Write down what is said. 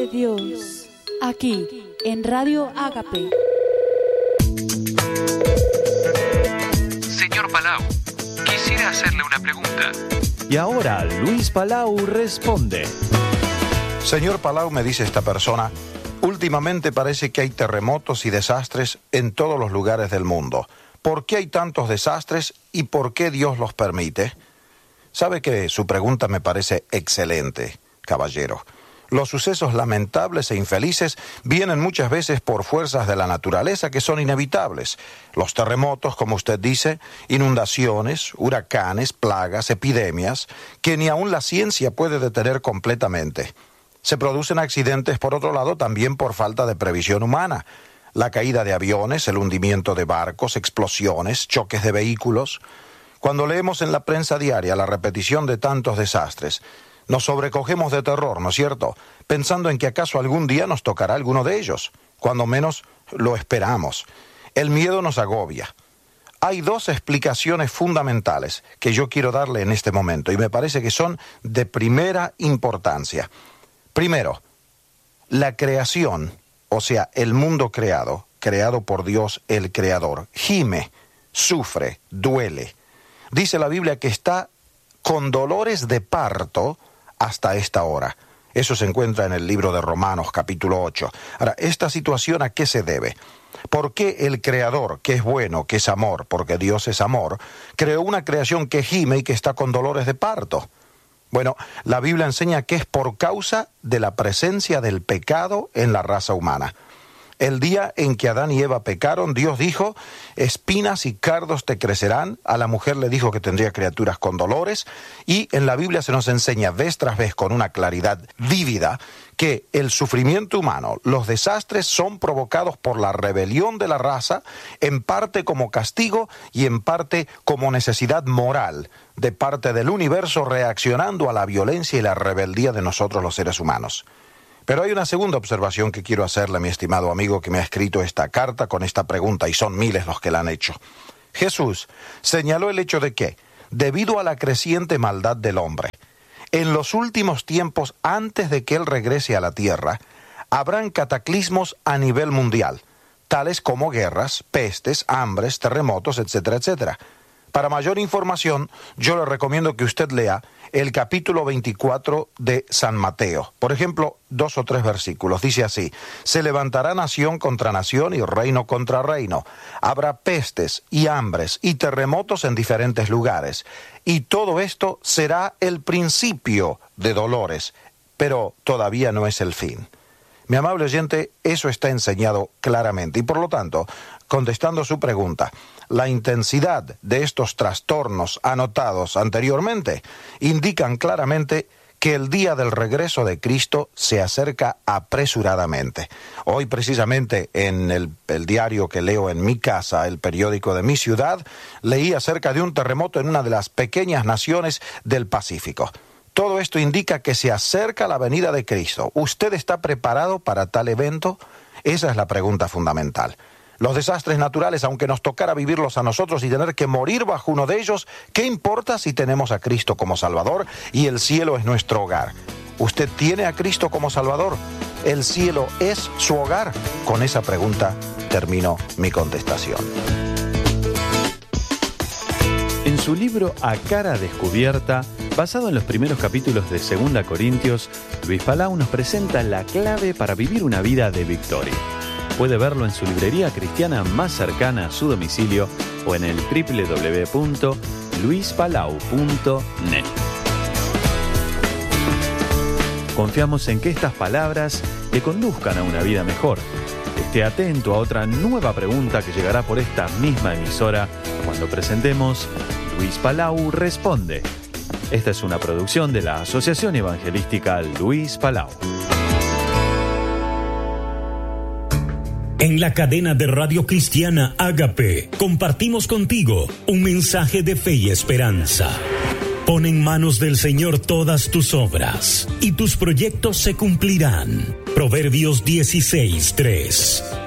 de Dios, aquí en Radio Ágape. Señor Palau, quisiera hacerle una pregunta. Y ahora Luis Palau responde. Señor Palau, me dice esta persona, últimamente parece que hay terremotos y desastres en todos los lugares del mundo. ¿Por qué hay tantos desastres y por qué Dios los permite? Sabe que su pregunta me parece excelente, caballero. Los sucesos lamentables e infelices vienen muchas veces por fuerzas de la naturaleza que son inevitables. Los terremotos, como usted dice, inundaciones, huracanes, plagas, epidemias, que ni aun la ciencia puede detener completamente. Se producen accidentes, por otro lado, también por falta de previsión humana. La caída de aviones, el hundimiento de barcos, explosiones, choques de vehículos. Cuando leemos en la prensa diaria la repetición de tantos desastres, nos sobrecogemos de terror, ¿no es cierto? Pensando en que acaso algún día nos tocará alguno de ellos, cuando menos lo esperamos. El miedo nos agobia. Hay dos explicaciones fundamentales que yo quiero darle en este momento y me parece que son de primera importancia. Primero, la creación, o sea, el mundo creado por Dios el Creador, gime, sufre, duele. Dice la Biblia que está con dolores de parto hasta esta hora. Eso se encuentra en el libro de Romanos, capítulo 8. Ahora, ¿esta situación a qué se debe? ¿Por qué el Creador, que es bueno, que es amor, porque Dios es amor, creó una creación que gime y que está con dolores de parto? Bueno, la Biblia enseña que es por causa de la presencia del pecado en la raza humana. El día en que Adán y Eva pecaron, Dios dijo, espinas y cardos te crecerán. A la mujer le dijo que tendría criaturas con dolores. Y en la Biblia se nos enseña vez tras vez con una claridad vívida que el sufrimiento humano, los desastres son provocados por la rebelión de la raza, en parte como castigo y en parte como necesidad moral de parte del universo reaccionando a la violencia y la rebeldía de nosotros los seres humanos. Pero hay una segunda observación que quiero hacerle, mi estimado amigo que me ha escrito esta carta con esta pregunta, y son miles los que la han hecho. Jesús señaló el hecho de que, debido a la creciente maldad del hombre, en los últimos tiempos, antes de que Él regrese a la tierra, habrán cataclismos a nivel mundial, tales como guerras, pestes, hambres, terremotos, etcétera, etcétera. Para mayor información, yo le recomiendo que usted lea el capítulo 24 de San Mateo. Por ejemplo, 2 o 3 versículos. Dice así, se levantará nación contra nación y reino contra reino. Habrá pestes y hambres y terremotos en diferentes lugares. Y todo esto será el principio de dolores, pero todavía no es el fin. Mi amable oyente, eso está enseñado claramente y por lo tanto, contestando su pregunta, la intensidad de estos trastornos anotados anteriormente indican claramente que el día del regreso de Cristo se acerca apresuradamente. Hoy precisamente en el diario que leo en mi casa, el periódico de mi ciudad, leí acerca de un terremoto en una de las pequeñas naciones del Pacífico. Todo esto indica que se acerca la venida de Cristo. ¿Usted está preparado para tal evento? Esa es la pregunta fundamental. Los desastres naturales, aunque nos tocara vivirlos a nosotros y tener que morir bajo uno de ellos, ¿qué importa si tenemos a Cristo como Salvador y el cielo es nuestro hogar? ¿Usted tiene a Cristo como Salvador? ¿El cielo es su hogar? Con esa pregunta termino mi contestación. En su libro A Cara Descubierta, basado en los primeros capítulos de 2 Corintios, Luis Palau nos presenta la clave para vivir una vida de victoria. Puede verlo en su librería cristiana más cercana a su domicilio o en el www.luispalau.net. Confiamos en que estas palabras le conduzcan a una vida mejor. Esté atento a otra nueva pregunta que llegará por esta misma emisora cuando presentemos Luis Palau Responde. Esta es una producción de la Asociación Evangelística Luis Palau. En la cadena de radio cristiana Ágape, compartimos contigo un mensaje de fe y esperanza. Pon en manos del Señor todas tus obras, y tus proyectos se cumplirán. Proverbios 16:3.